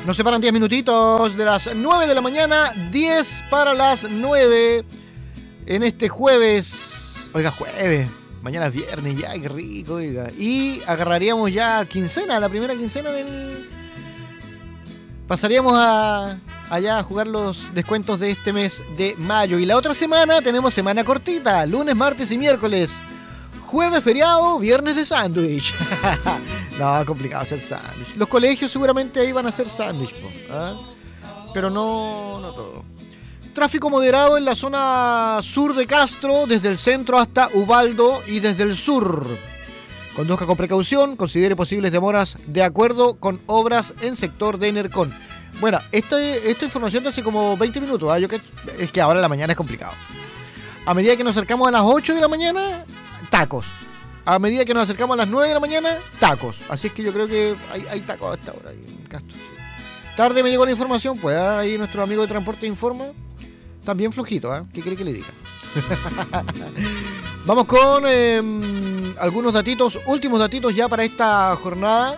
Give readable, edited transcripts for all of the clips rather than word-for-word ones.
Nos separan 10 minutitos de las 9 de la mañana, 10 para las 9 en este jueves. Oiga, jueves, mañana es viernes, ya, qué rico, oiga. Y agarraríamos ya quincena, la primera quincena del... Pasaríamos allá a jugar los descuentos de este mes de mayo. Y la otra semana tenemos semana cortita, lunes, martes y miércoles. Jueves feriado, viernes de sándwich. No, complicado hacer sándwich. Los colegios seguramente ahí van a hacer sándwich, ¿eh? Pero no todo. Tráfico moderado en la zona sur de Castro, desde el centro hasta Ubaldo y desde el sur. Conduzca con precaución, considere posibles demoras de acuerdo con obras en sector de Nercón. Bueno, esta información de hace como 20 minutos, ¿eh? Es que ahora en la mañana es complicado. A medida que nos acercamos a las 8 de la mañana... tacos. A medida que nos acercamos a las 9 de la mañana, tacos. Así es que yo creo que hay tacos a esta hora ahí en Castro. Sí. Tarde me llegó la información, pues ahí nuestro amigo de transporte informa. También flojito, ¿eh? ¿Qué quiere que le diga? Vamos con algunos datitos, últimos datitos ya para esta jornada.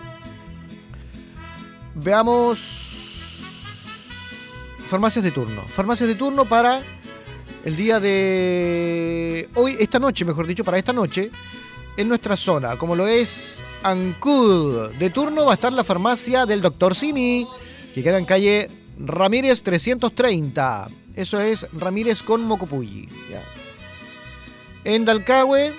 Veamos farmacias de turno. Farmacias de turno para... el día de hoy, esta noche, mejor dicho, para esta noche, en nuestra zona, como lo es Ancud. De turno va a estar la farmacia del Dr. Simi, que queda en calle Ramírez 330. Eso es Ramírez con Mocopulli. Ya. En Dalcahue,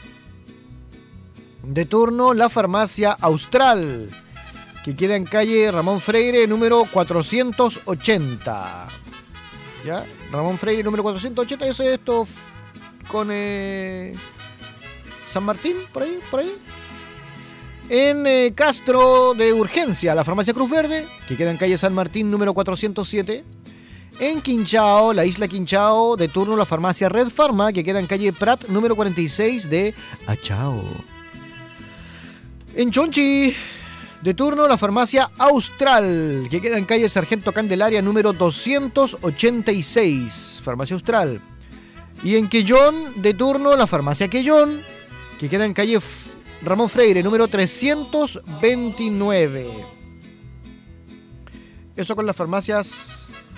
de turno la farmacia Austral, que queda en calle Ramón Freire, número 480. ¿Ya? Ramón Freire, número 480, eso es esto con San Martín, por ahí. En Castro de Urgencia, la farmacia Cruz Verde, que queda en calle San Martín, número 407. En Quinchao, la isla Quinchao, de turno la farmacia Red Pharma, que queda en calle Prat, número 46 de Achao. En Chonchi, de turno la farmacia Austral, que queda en calle Sargento Candelaria, número 286, farmacia Austral. Y en Quellón, de turno la farmacia Quellón, que queda en calle Ramón Freire, número 329. Eso con las farmacias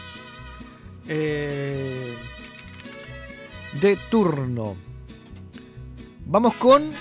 de turno. Vamos con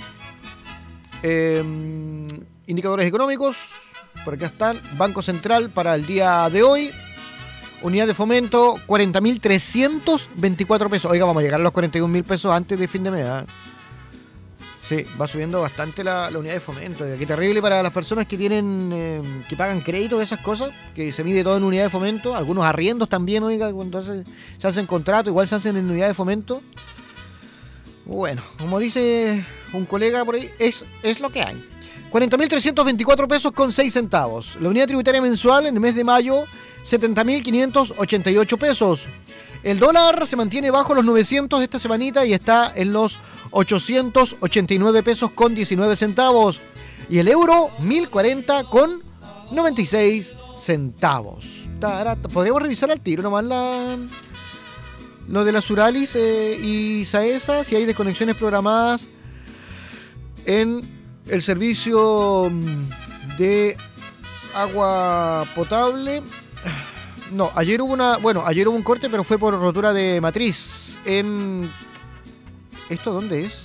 indicadores económicos. Por acá están. Banco Central para el día de hoy. Unidad de fomento, 40.324 pesos. Oiga, vamos a llegar a los 41.000 pesos antes de fin de mes, ¿eh? Sí, va subiendo bastante la unidad de fomento. Qué terrible para las personas que tienen que pagan créditos de esas cosas, que se mide todo en unidad de fomento. Algunos arriendos también, oiga, cuando se hacen contratos, igual se hacen en unidad de fomento. Bueno, como dice un colega por ahí, es lo que hay. 40.324 pesos con 6 centavos. La unidad tributaria mensual en el mes de mayo, 70.588 pesos. El dólar se mantiene bajo los 900 esta semanita y está en los 889 pesos con 19 centavos. Y el euro, 1.040 con 96 centavos. Podríamos revisar al tiro nomás lo de la Suralis y Saesa, si hay desconexiones programadas en el servicio de agua potable. No, ayer hubo un corte, pero fue por rotura de matriz en... ¿Esto dónde es?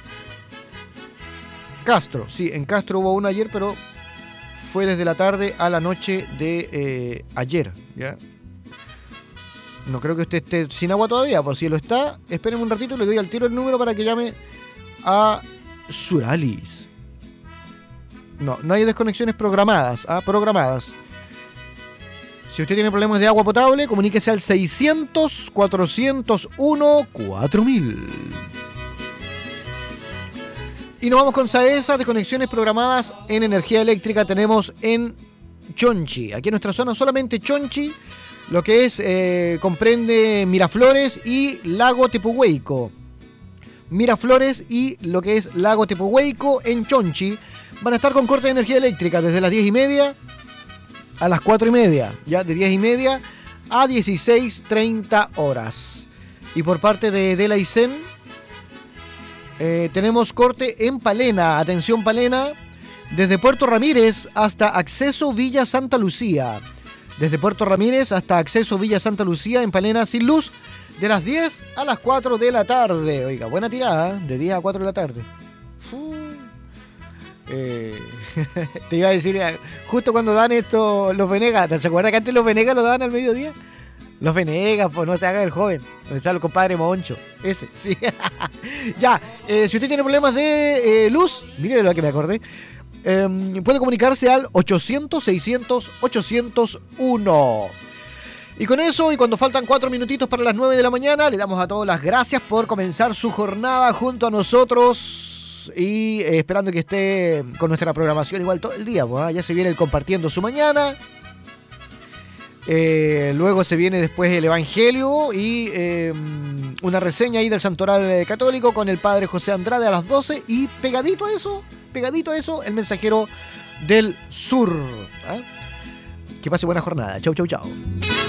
Castro, sí, en Castro hubo una ayer, pero fue desde la tarde a la noche de ayer, ¿ya? No creo que usted esté sin agua todavía, pues si lo está, espérenme un ratito y le doy al tiro el número para que llame a Suralis. No hay desconexiones programadas, programadas. Si usted tiene problemas de agua potable, comuníquese al 600-401-4000. Y nos vamos con Saesa, desconexiones programadas en energía eléctrica. Tenemos en Chonchi, aquí en nuestra zona solamente Chonchi, lo que es, comprende Miraflores y Lago Tepuhueico. Miraflores y lo que es Lago Tepuhueico en Chonchi van a estar con corte de energía eléctrica desde las 10:30 a las 4:30, ya de 10:30 a 16:30 horas. Y por parte de Delaicen tenemos corte en Palena. Atención Palena, Desde Puerto Ramírez hasta Acceso Villa Santa Lucía. Desde Puerto Ramírez hasta Acceso Villa Santa Lucía en Palena sin luz, de las 10 a las 4 de la tarde. Oiga, buena tirada, de 10 a 4 de la tarde. Te iba a decir, justo cuando dan esto los Venegas, ¿te acuerdas que antes los Venegas lo daban al mediodía? Los Venegas, pues no te haga el joven. Donde está el compadre Moncho. Ese, sí. Ya, si usted tiene problemas de luz, mire de lo que me acordé. Puede comunicarse al 800-600-801. Y con eso, y cuando faltan 4 minutitos para las 9 de la mañana, le damos a todos las gracias por comenzar su jornada junto a nosotros y esperando que esté con nuestra programación igual todo el día. Pues, ya se viene el compartiendo su mañana. Luego se viene después el Evangelio y una reseña ahí del Santoral Católico con el Padre José Andrade a las 12 y pegadito a eso, el Mensajero del Sur. Que pase buena jornada. Chau, chau, chau.